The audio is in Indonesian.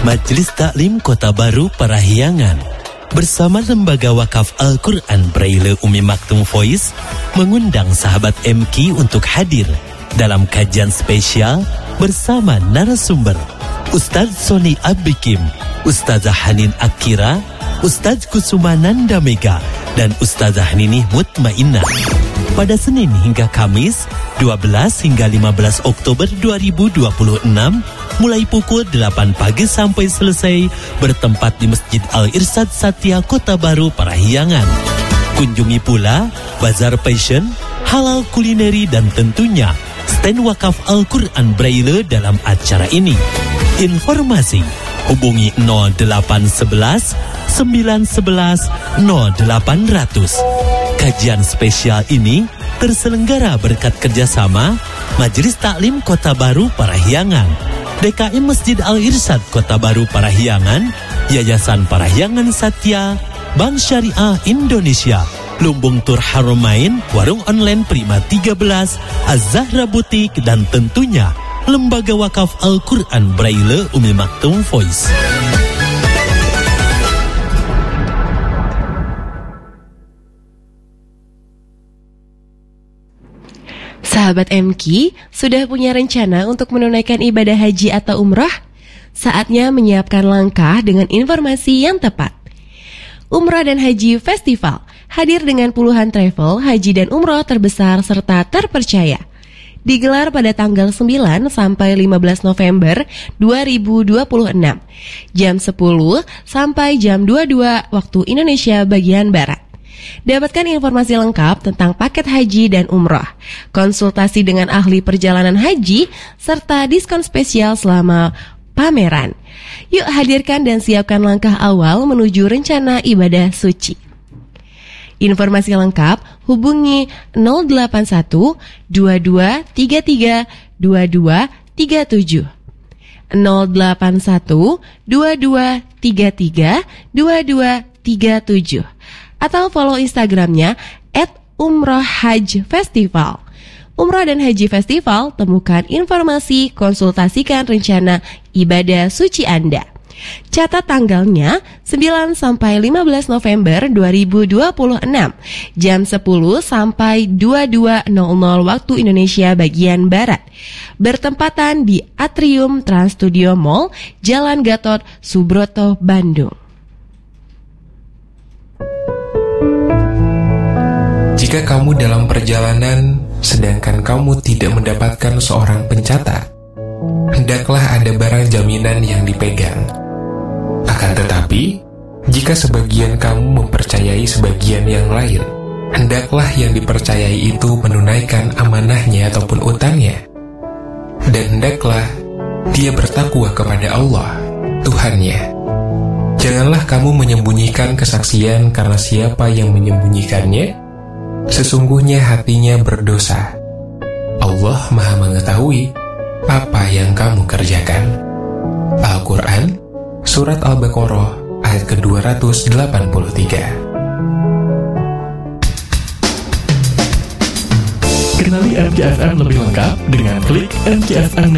Majelis Taklim Kota Baru Parahyangan bersama Lembaga Wakaf Al-Quran Braille Umi Maktum Voice mengundang sahabat MQ untuk hadir dalam kajian spesial bersama narasumber Ustadz Sony Abikim, Ustazah Hanin Akira, Ustadz Kusuma Nanda Mega, dan Ustazah Ninih Mutmainnah. Pada Senin hingga Kamis, 12 hingga 15 Oktober 2026, mulai pukul 8 pagi sampai selesai, bertempat di Masjid Al-Irsyad Satya Kota Baru Parahyangan. Kunjungi pula Bazar Passion, halal kulineri, dan tentunya stand wakaf Al-Quran Braille dalam acara ini. Informasi hubungi 0811 911 0800. Kajian spesial ini terselenggara berkat kerjasama Majelis Taklim Kota Baru Parahyangan, DKM Masjid Al-Irsyad Kota Baru Parahyangan, Yayasan Parahyangan Satya, Bank Syariah Indonesia, Lumbung Tur Haramain, Warung Online Prima 13, Az-Zahra Butik, dan tentunya Lembaga Wakaf Al-Quran Braille Umi Maktum Voice. Sahabat MQ, sudah punya rencana untuk menunaikan ibadah haji atau umrah? Saatnya menyiapkan langkah dengan informasi yang tepat. Umrah dan Haji Festival hadir dengan puluhan travel, haji dan umrah terbesar serta terpercaya. Digelar pada tanggal 9 sampai 15 November 2026, jam 10 sampai jam 22 waktu Indonesia bagian Barat. Dapatkan informasi lengkap tentang paket haji dan umrah, konsultasi dengan ahli perjalanan haji, serta diskon spesial selama pameran. Yuk hadirkan dan siapkan langkah awal menuju rencana ibadah suci. Informasi lengkap hubungi 081 2233 2237 081 2233 2237 atau follow Instagramnya @umrohhajfestival. Umrah dan Haji Festival, temukan informasi, konsultasikan rencana ibadah suci Anda. Catat tanggalnya 9 sampai 15 November 2026, jam 10 sampai 22.00 waktu Indonesia bagian Barat. Bertempatan di Atrium Trans Studio Mall, Jalan Gatot Subroto, Bandung. Jika kamu dalam perjalanan, sedangkan kamu tidak mendapatkan seorang pencatat, hendaklah ada barang jaminan yang dipegang. Akan tetapi, jika sebagian kamu mempercayai sebagian yang lain, hendaklah yang dipercayai itu menunaikan amanahnya ataupun utangnya. Dan hendaklah dia bertakwa kepada Allah, Tuhannya. Janganlah kamu menyembunyikan kesaksian, karena siapa yang menyembunyikannya, sesungguhnya hatinya berdosa. Allah Maha mengetahui apa yang kamu kerjakan. Al-Quran, Surat Al-Baqarah, ayat ke-283. Kenali MQ FM lebih lengkap dengan klik MQ FM